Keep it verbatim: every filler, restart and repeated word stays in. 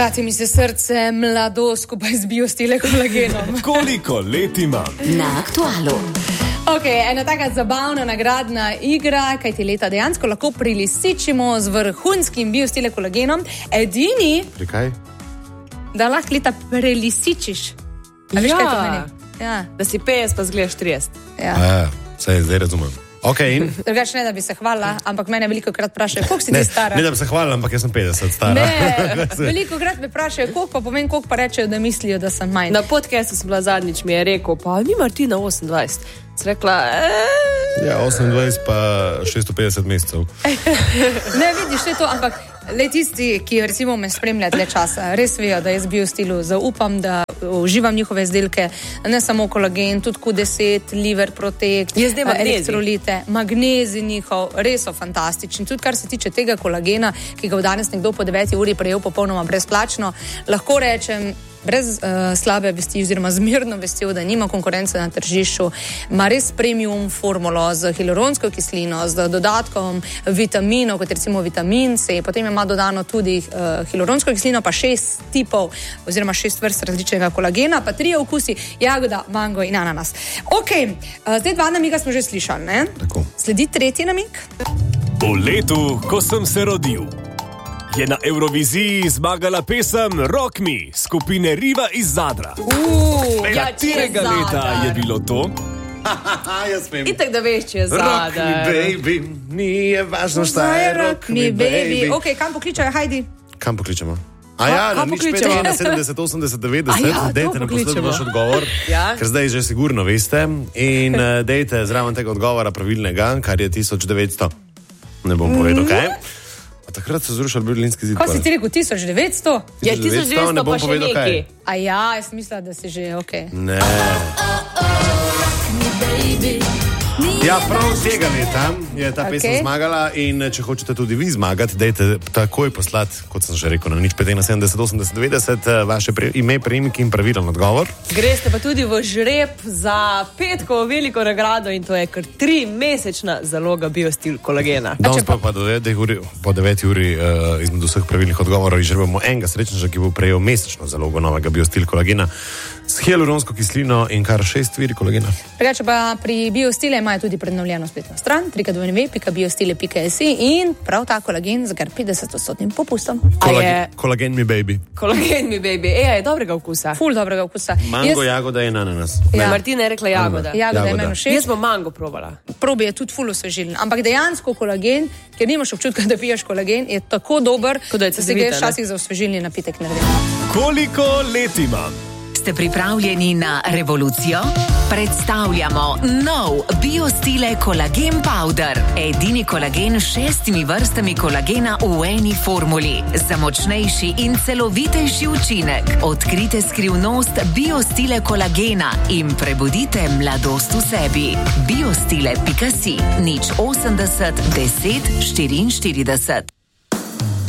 Vrati mi se srce mlado skupaj z biostile kolagenom. Koliko let ima? Na Aktualu. Ok, ena taka zabavna nagradna igra, kaj ti leta dejansko lahko prilisičimo z vrhunskim biostile kolagenom. Edini, Pri kaj? da lahko leta prelisičiš. A veš, Ja. kaj to meni? Ja. Da si petdeset, pa zgledaš trideset. Ja. A, saj zdaj razumem. Ok, in? Drugače ne, da bi se hvala, ampak mene veliko krat vprašajo, koliko si Ne, ti stara? ne da bi se hvalila, ampak jaz sem petdeset stara. Ne, veliko krat me vprašajo, koliko pa povem, koliko pa rečejo, da mislijo, da sem manj. Na podcastu sem bila zadnjič, mi je rekel, pa ni Martina osemindvajset. Sem rekla, eee. Ja, osemindvajset pa šeststo petdeset mesecev. Ne, vidiš, to je to, ampak le tisti, ki recimo me spremljajo dlje časa, res vejo, da jaz biostilu zaupam, da uživam njihove izdelke, ne samo kolagen, tudi Q deset, liver protect, Jaz zdaj magnezij. elektrolite, magnezij njihov, res so fantastični. Tudi kar se tiče tega kolagena, ki ga bo danes nekdo po deveti uri prejel popolnoma brezplačno, lahko rečem, brez uh, slabe vesti oziroma zmerno vestjo, da nima konkurence na tržišču, ima res premium formulo z hialuronsko kislino, z dodatkom vitaminov, kot recimo vitamin C, potem ima dodano tudi uh, hialuronsko kislino, pa šest tipov oziroma šest vrst različnega kolagena, pa trije okusi, jagoda, mango in ananas. Ok, uh, zdaj dva namiga smo že slišali, ne? Tako. Sledi tretji namig. V letu, ko sem se rodil, je na Evroviziji zmagala pesem Rock Me skupine Riva iz Zadra. Uh, Katerega leta je bilo to? Haha, jaz vem. Itak da veš, če je Rock me, zadaj. baby, ni je važno šta je, rock me, baby. Ok, kam pokličajo, hajdi? Kam pokličemo? A ja, kam na nič pokličemo? pet, ena, sedemdeset, osemdeset, devetdeset, A ja, to dejte nam pokličemo. poslati vaš odgovor, Ja. ker zdaj že sigurno veste, in uh, dejte zraven tega odgovora pravilnega, kar je tisoč devetsto. Ne bom povedal, kaj. A takrat so zrušili Berlinski zid. Ko si ti rekel tisoč devetsto? Ja, tisoč devetsto ne bom pa še povedal, kaj. nekaj. A ja, jaz mislila, da si že, ok. Ne. Ja, prav tega leta je ta Ok. pesem zmagala in če hočete tudi vi zmagati, dajte takoj poslati, kot sem že rekel, na nič pet, ena, sedemdeset, osemdeset, devetdeset, vaše pre, ime, priimek in pravilen odgovor. Greste pa tudi v žreb za petkovo veliko nagrado in to je kar tri mesečna zaloga biostil kolagena. Danes pa, pa do deveti uri, po deveti uri uh, izmed vseh pravilnih odgovorov izžrebamo enega srečneža, ki bo prejel mesečno zalogo novega biostil kolagena s hialuronsko kislino in kar šest viri kolagena. Drugače pa pri biostile imajo tudi prednovljeno spletno stran w w w pika biostile pika si in prav ta kolagen z kar petdeset odstotnim popustom. Kolage, je- Kolagen mi baby. Kolagen mi, baby. Eja, je dobrega okusa. Ful dobrega okusa. Mango, Jaz, jagoda in ananas. Ja. Martina je rekla jagoda. jagoda je Jagoda. meni všeč. Jaz bom mango probala. Probi je tudi ful osvežilen, ampak dejansko kolagen, ker nimaš občutka, da piješ kolagen, je tako dober, Kot da je se ga cedevita, je ne? včasih za osvežilni napitek naredil. Koliko let ima? Ste pripravljeni na revolucijo? Predstavljamo nov biostile kolagen powder. Edini kolagen s šestimi vrstami kolagena v eni formuli. Za močnejši in celovitejši učinek. Odkrite skrivnost biostile kolagena in prebudite mladost v sebi. biostile pika si, nič osemdeset, deset, štiriinštirideset.